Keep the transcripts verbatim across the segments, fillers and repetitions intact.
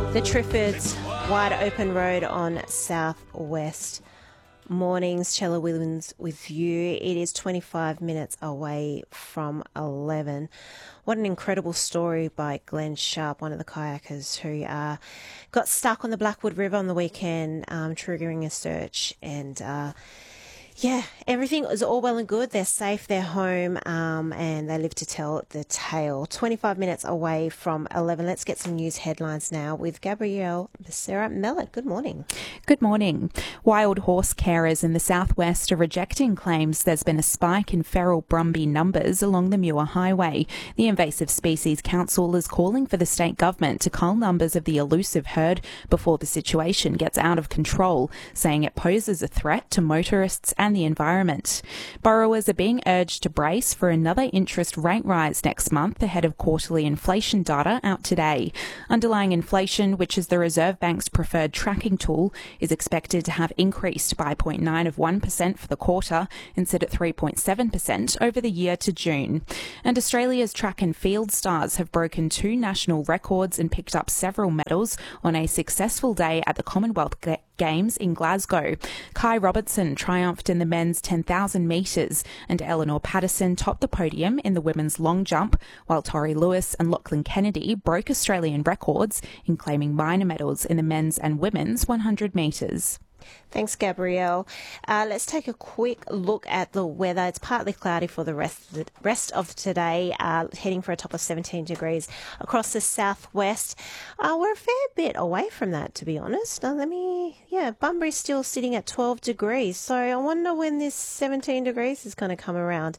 The Triffids, wide open road on Southwest. Mornings, Chella Williams with you. It is twenty-five minutes away from eleven. What an incredible story by Glenn Sharp, one of the kayakers who uh, got stuck on the Blackwood River on the weekend, um, triggering a search. And uh, yeah, everything is all well and good. They're safe, they're home, um, and they live to tell the tale. twenty-five minutes away from eleven. Let's get some news headlines now with Gabrielle Becerra Mellett. Good morning. Good morning. Wild horse carers in the southwest are rejecting claims there's been a spike in feral brumby numbers along the Muir Highway. The Invasive Species Council is calling for the state government to cull numbers of the elusive herd before the situation gets out of control, saying it poses a threat to motorists and the environment. Borrowers are being urged to brace for another interest rate rise next month ahead of quarterly inflation data out today. Underlying inflation, which is the Reserve Bank's preferred tracking tool, is expected to have increased by zero point nine of one percent for the quarter and sit at three point seven percent over the year to June. And Australia's track and field stars have broken two national records and picked up several medals on a successful day at the Commonwealth Games in Glasgow. Kai Robertson triumphed in the men's ten thousand metres and Eleanor Patterson topped the podium in the women's long jump, while Tori Lewis and Lachlan Kennedy broke Australian records in claiming minor medals in the men's and women's one hundred metres. Thanks, Gabrielle. Uh, let's take a quick look at the weather. It's partly cloudy for the rest of, the rest of today, uh, heading for a top of seventeen degrees across the southwest. Uh, we're a fair bit away from that, to be honest. Now, let me, yeah, Bunbury's still sitting at twelve degrees, so I wonder when this seventeen degrees is going to come around.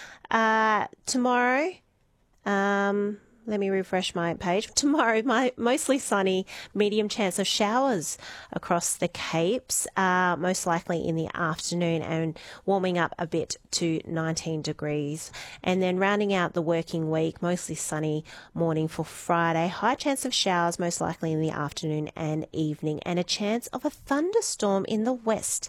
Uh, tomorrow, um... Let me refresh my page. Tomorrow, my, mostly sunny, medium chance of showers across the Capes, uh, most likely in the afternoon and warming up a bit to nineteen degrees. And then rounding out the working week, mostly sunny morning for Friday. High chance of showers, most likely in the afternoon and evening, and a chance of a thunderstorm in the west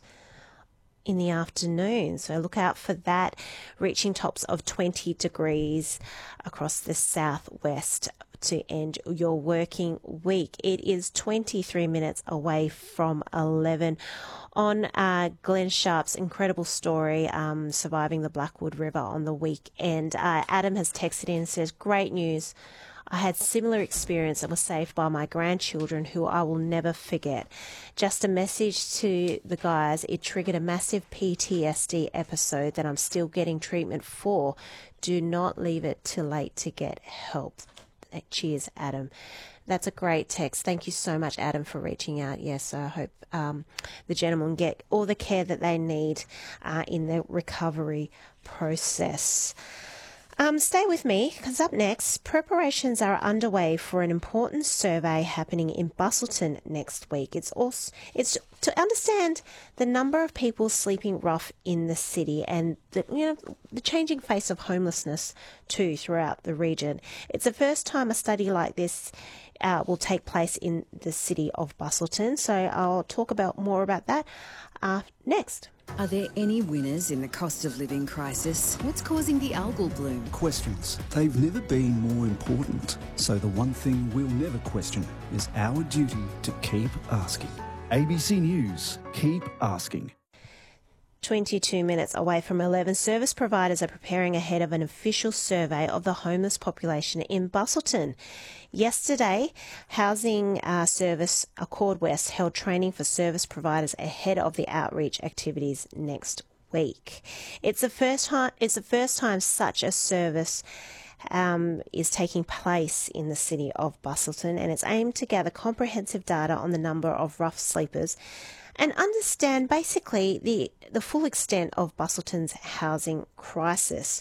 in the afternoon. So look out for that, reaching tops of twenty degrees across the southwest to end your working week. It is twenty-three minutes away from eleven. On uh, Glenn Sharp's incredible story, um, surviving the Blackwood River on the weekend, uh, Adam has texted in and says, great news. I had similar experience that was saved by my grandchildren who I will never forget. Just a message to the guys, it triggered a massive P T S D episode that I'm still getting treatment for. Do not leave it too late to get help. Cheers, Adam. That's a great text. Thank you so much, Adam, for reaching out. Yes, I hope um, the gentlemen get all the care that they need uh, in the recovery process. Um, stay with me, because up next, preparations are underway for an important survey happening in Busselton next week. It's also it's to understand the number of people sleeping rough in the city and the you know the changing face of homelessness too throughout the region. It's the first time a study like this uh, will take place in the city of Busselton. So I'll talk about more about that uh, next. Are there any winners in the cost of living crisis? What's causing the algal bloom? Questions. They've never been more important. So the one thing we'll never question is our duty to keep asking. A B C News, keep asking. twenty-two minutes away from eleven, service providers are preparing ahead of an official survey of the homeless population in Busselton. Yesterday, Housing uh, Service Accord West held training for service providers ahead of the outreach activities next week. It's the first time. It's the first time such a service Um, is taking place in the city of Busselton, and it's aimed to gather comprehensive data on the number of rough sleepers and understand basically the, the full extent of Busselton's housing crisis.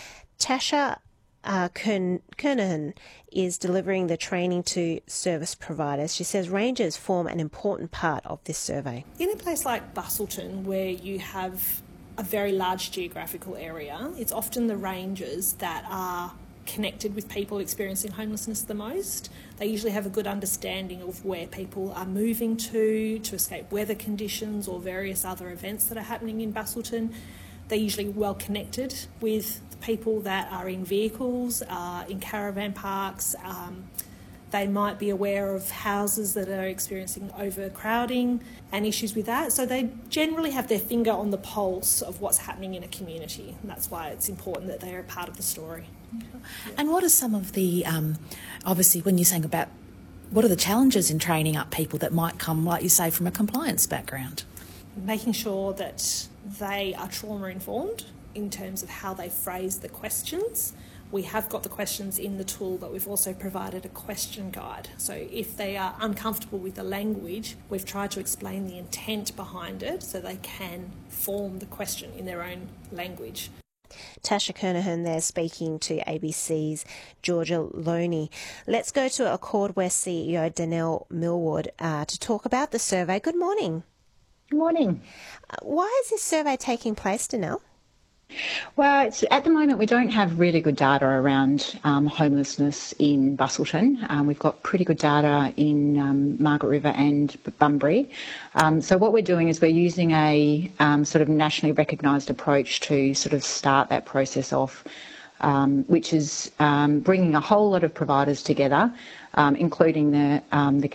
Tasha uh, Kern- Kernahan is delivering the training to service providers. She says rangers form an important part of this survey. In a place like Busselton, where you have a very large geographical area, it's often the rangers that are connected with people experiencing homelessness the most. They usually have a good understanding of where people are moving to, to escape weather conditions or various other events that are happening in Busselton. They're usually well connected with the people that are in vehicles, uh, in caravan parks. Um, They might be aware of houses that are experiencing overcrowding and issues with that. So they generally have their finger on the pulse of what's happening in a community. And that's why it's important that they are a part of the story. And what are some of the, um, obviously when you're saying about, what are the challenges in training up people that might come, like you say, from a compliance background? Making sure that they are trauma informed in terms of how they phrase the questions. We have got the questions in the tool, but we've also provided a question guide. So if they are uncomfortable with the language, we've tried to explain the intent behind it so they can form the question in their own language. Tasha Kernahan there speaking to A B C's Georgia Loney. Let's go to Accord West C E O Danelle Millward uh, to talk about the survey. Good morning. Good morning. Uh, why is this survey taking place, Danelle? Well, it's, at the moment we don't have really good data around um, homelessness in Busselton. Um, we've got pretty good data in um, Margaret River and Bunbury. Um, so what we're doing is we're using a um, sort of nationally recognised approach to sort of start that process off, um, which is um, bringing a whole lot of providers together, um, including the um, the